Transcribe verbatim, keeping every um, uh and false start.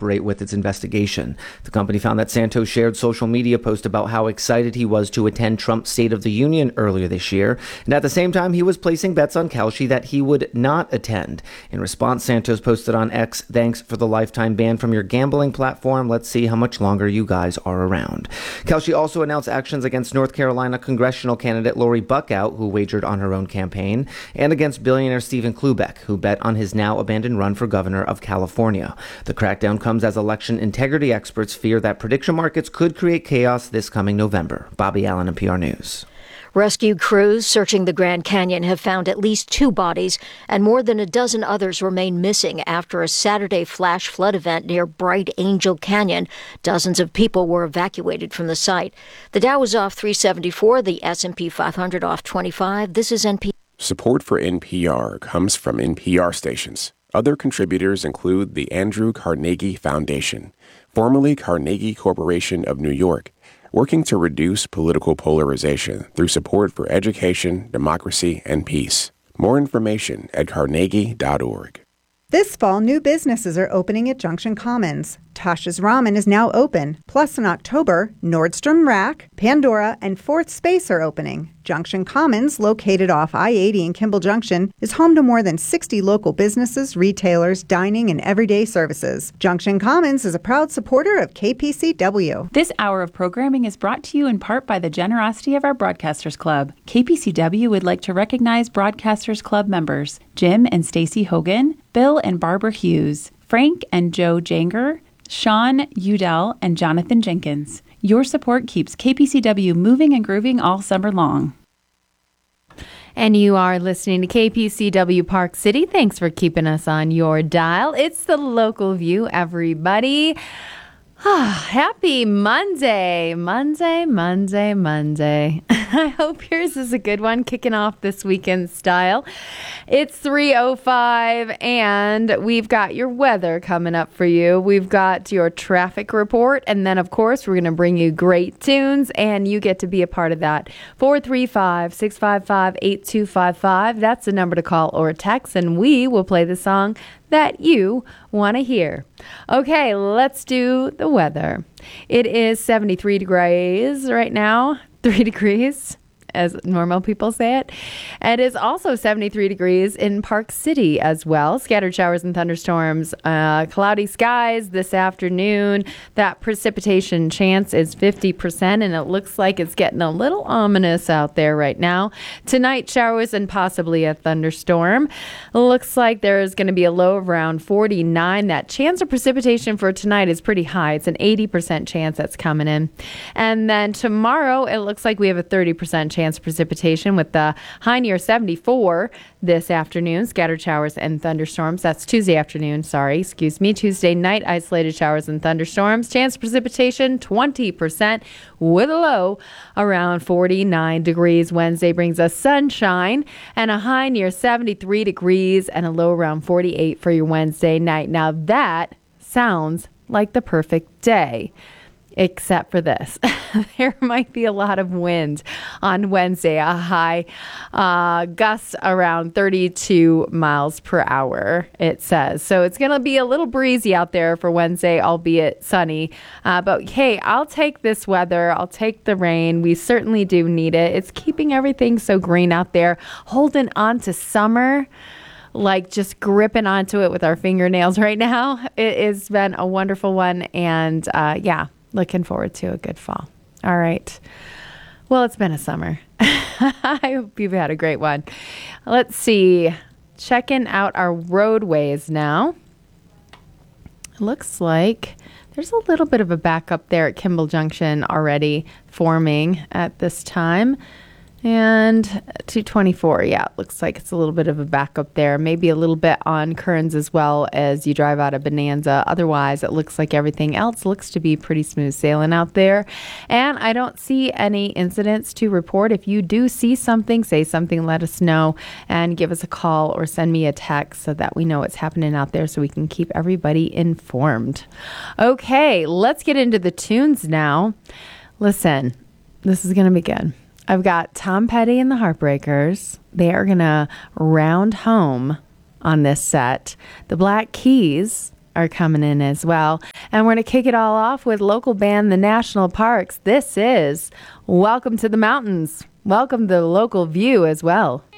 cooperate with its investigation. The company found that Santos shared social media posts about how excited he was to attend Trump's State of the Union earlier this year, and at the same time he was placing bets on Kelce that he would not attend. In response, Santos posted on X, "Thanks for the lifetime ban from your gambling platform. Let's see how much longer you guys are around." Kelce also announced actions against North Carolina congressional candidate Lori Buckout, who wagered on her own campaign, and against billionaire Stephen Klubeck, who bet on his now abandoned run for governor of California. The crackdown comes as election integrity experts fear that prediction markets could create chaos this coming November. Bobby Allen, N P R News. Rescue crews searching the Grand Canyon have found at least two bodies, and more than a dozen others remain missing after a Saturday flash flood event near Bright Angel Canyon. Dozens of people were evacuated from the site. The Dow was off three seventy-four, the S and P five hundred off twenty-five. This is N P R. Support for N P R comes from N P R stations. Other contributors include the Andrew Carnegie Foundation, formerly Carnegie Corporation of New York, working to reduce political polarization through support for education, democracy, and peace. More information at carnegie dot org. This fall, new businesses are opening at Junction Commons. Tasha's Ramen is now open. Plus, in October, Nordstrom Rack, Pandora, and Fourth Space are opening. Junction Commons, located off I eighty in Kimball Junction, is home to more than sixty local businesses, retailers, dining, and everyday services. Junction Commons is a proud supporter of K P C W. This hour of programming is brought to you in part by the generosity of our Broadcasters Club. K P C W would like to recognize Broadcasters Club members Jim and Stacy Hogan, Bill and Barbara Hughes, Frank and Joe Janger, Sean Udell, and Jonathan Jenkins. Your support keeps K P C W moving and grooving all summer long. And you are listening to K P C W Park City. Thanks for keeping us on your dial. It's the local view, everybody. Happy Monday, Monday, Monday, Monday. I hope yours is a good one, kicking off this weekend style. It's three oh five, and we've got your weather coming up for you. We've got your traffic report, and then, of course, we're going to bring you great tunes, and you get to be a part of that. four three five, six five five, eight two five five. That's the number to call or text, and we will play the song that you want to hear. Okay, let's do the weather. It is seventy-three degrees right now, three degrees, as normal people say it. It is also seventy-three degrees in Park City as well. Scattered showers and thunderstorms, uh, cloudy skies this afternoon. That precipitation chance is fifty percent, and it looks like it's getting a little ominous out there right now. Tonight, showers and possibly a thunderstorm. Looks like there is going to be a low of around forty-nine. That chance of precipitation for tonight is pretty high. It's an eighty percent chance that's coming in. And then tomorrow, it looks like we have a thirty percent chance of precipitation with the high near seventy-four this afternoon. Scattered showers and thunderstorms. That's Tuesday afternoon. Sorry, excuse me. Tuesday night, isolated showers and thunderstorms. Chance of precipitation, twenty percent with a low around forty-nine degrees. Wednesday brings us sunshine and a high near seventy-three degrees and a low around forty-eight for your Wednesday night. Now that sounds like the perfect day. Except for this. There might be a lot of wind on Wednesday, a high uh, gust around thirty-two miles per hour, it says. So it's going to be a little breezy out there for Wednesday, albeit sunny. Uh, but hey, I'll take this weather. I'll take the rain. We certainly do need it. It's keeping everything so green out there, holding on to summer, like just gripping onto it with our fingernails right now. It has been a wonderful one. And uh, yeah. Looking forward to a good fall. All right. Well, it's been a summer. I hope you've had a great one. Let's see. Checking out our roadways now. It looks like there's a little bit of a backup there at Kimball Junction already forming at this time. And two twenty-four, yeah, it looks like it's a little bit of a backup there. Maybe a little bit on Kearns as well as you drive out of Bonanza. Otherwise, it looks like everything else looks to be pretty smooth sailing out there. And I don't see any incidents to report. If you do see something, say something, let us know and give us a call or send me a text so that we know what's happening out there so we can keep everybody informed. Okay, let's get into the tunes now. Listen, this is going to be good. I've got Tom Petty and the Heartbreakers. They are going to round home on this set. The Black Keys are coming in as well. And we're going to kick it all off with local band The National Parks. This is Welcome to the Mountains. Welcome to the local view as well.